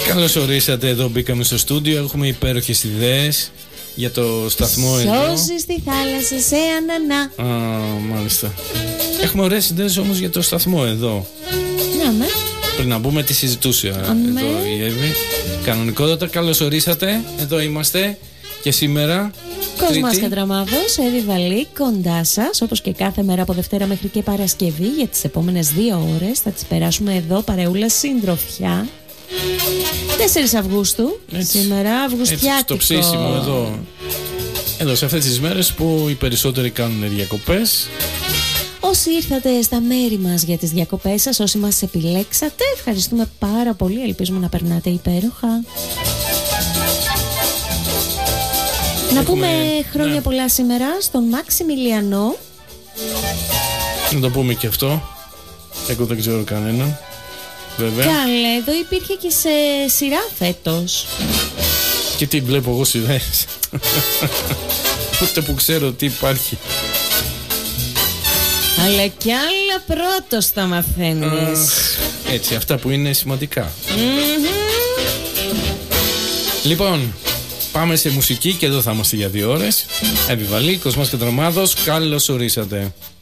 Καλώς ορίσατε, εδώ μπήκαμε στο στούντιο. Έχουμε υπέροχες ιδέες για το σταθμό εδώ. Σώζεις τη θάλασσα σε ανανά. Μάλιστα. Έχουμε ωραίες ιδέες όμως για το σταθμό εδώ. Ναι, με. Πριν να μπούμε, τι συζητούσε εδώ η Εύη. Κανονικότατα, καλώς ορίσατε. Εδώ είμαστε και σήμερα. Κοσμάς Κατραμάδος, Εύη Βαλή, κοντά σας, όπως και κάθε μέρα από Δευτέρα μέχρι και Παρασκευή. Για τις επόμενες 2 ώρες θα τις περάσουμε εδώ, παρεούλα συντροφιά. 4 Αυγούστου, έτσι, σήμερα, αυγουστιάτικο. Έτσι, στο ψήσιμο εδώ σε αυτές τις μέρες που οι περισσότεροι κάνουν διακοπές. Όσοι ήρθατε στα μέρη μας για τις διακοπές σας, όσοι μας επιλέξατε, ευχαριστούμε πάρα πολύ. Ελπίζουμε να περνάτε υπέροχα. Να πούμε χρόνια πολλά σήμερα στον Μαξιμιλιανό. Να το πούμε και αυτό. Εγώ δεν ξέρω κανέναν. Βέβαια. Καλέ, εδώ υπήρχε και σε σειρά φέτος. Και τι βλέπω εγώ σειρές. Ούτε που ξέρω τι υπάρχει. Αλλά κι άλλα πρώτος θα μαθαίνεις. Έτσι, αυτά που είναι σημαντικά. Λοιπόν, πάμε σε μουσική και εδώ θα είμαστε για 2 ώρες. Εύη Βαλή, Κοσμάς Κατραμάδος, καλώς ορίσατε.